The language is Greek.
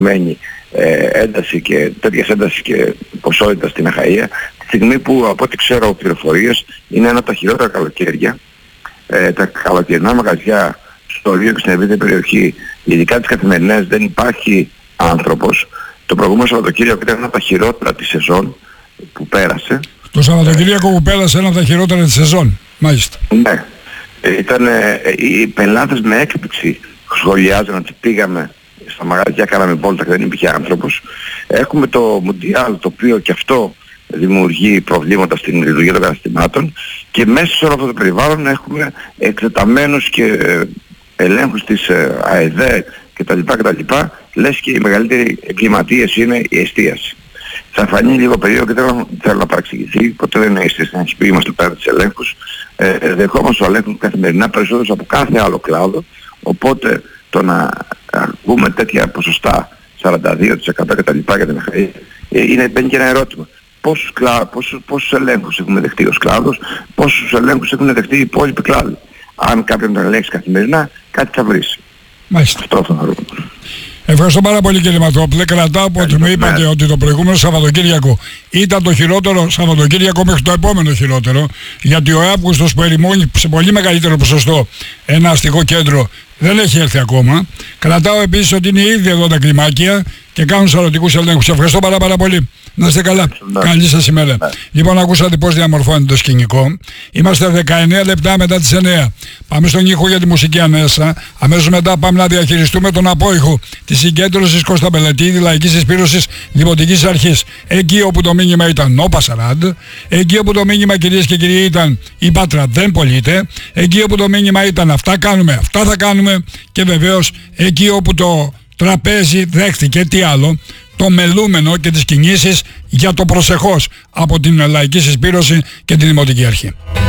ένταση και τέτοιες ένταση και ποσότητα στην Αχαΐα, τη στιγμή που από ό,τι ξέρω πληροφορίες είναι ένα από τα χειρότερα καλοκαίρια. Τα καλοκαιρινά μαγαζιά στο Λίο και στην ευρύτερη περιοχή, ειδικά τις καθημερινές, δεν υπάρχει άνθρωπος. Το προηγούμενο Σαββατοκύριακο ήταν ένα από τα χειρότερα της σεζόν που πέρασε. Το Σαββατοκύριακο που πέρασε ένα από τα χειρότερα της σεζόν, μάλιστα. Ναι. Ήταν οι πελάτες με έκπληξη σχολιάζαν ότι πήγαμε στα μαγαζιά, κάναμε βόλτα και δεν υπήρχε άνθρωπος. Έχουμε το Μουντιάλ, το οποίο και αυτό δημιουργεί προβλήματα στην λειτουργία των καταστημάτων, και μέσα σε όλο αυτό το περιβάλλον έχουμε εκτεταμένους και ελέγχους της ΑΕΔ κτλ. Λες και οι μεγαλύτεροι εγκληματίες είναι η εστίαση. Θα φανεί λίγο περίεργο και δεν θέλω να παραξηγηθεί, ποτέ δεν είναι εστίαση, να πει είμαστε πέρα της ελέγχους. Δεχόμαστε το ελέγχουν καθημερινά περισσότερους από κάθε άλλο κλάδο, οπότε το να ακούμε τέτοια ποσοστά 42% κτλ. Για την Αχαΐα μπαίνει και ένα ερώτημα. Πόσους ελέγχους έχουμε δεχτεί ως κλάδος, πόσους ελέγχους έχουν δεχτεί οι υπόλοιποι κλάδοι. Αν κάποιον τον ελέγξει καθημερινά, κάτι θα βρεις. Μάλιστα. Αυτό θα βρούμε. Ευχαριστώ πάρα πολύ κύριε Ματρόπουλε. Κρατάω από ότι μου είπατε ότι το προηγούμενο Σαββατοκύριακο ήταν το χειρότερο Σαββατοκύριακο μέχρι το επόμενο χειρότερο, γιατί ο Αύγουστος που ερημώνει σε πολύ μεγαλύτερο ποσοστό ένα αστικό κέντρο δεν έχει έρθει ακόμα. Κρατάω επίσης ότι είναι ήδη εδώ τα κλιμάκια και κάνουν σαρωτικούς ελέγχους. Ευχαριστώ πάρα πολύ. Να είστε καλά. Καλή σας ημέρα. Λοιπόν, ακούσατε πώς διαμορφώνεται το σκηνικό. Είμαστε 19 λεπτά μετά τις 9. Πάμε στον ήχο για τη μουσική ανέσα. Αμέσως μετά πάμε να διαχειριστούμε τον απόϊχο της συγκέντρωσης Κώστα Μπελετίδη, Λαϊκής Συσπήρωσης Δημοτικής Αρχής. Εκεί όπου το μήνυμα ήταν ο Πασαράντ. Εκεί όπου το μήνυμα, κυρίες και κύριοι, ήταν η Πάτρα δεν πωλείται. Εκεί όπου το μήνυμα ήταν αυτά κάνουμε, αυτά θα κάνουμε. Και βεβαίως εκεί όπου το τραπέζι δέχτηκε τι άλλο, το μελούμενο και τις κινήσεις για το προσεχώς από την Λαϊκή Συσπήρωση και την Δημοτική Αρχή.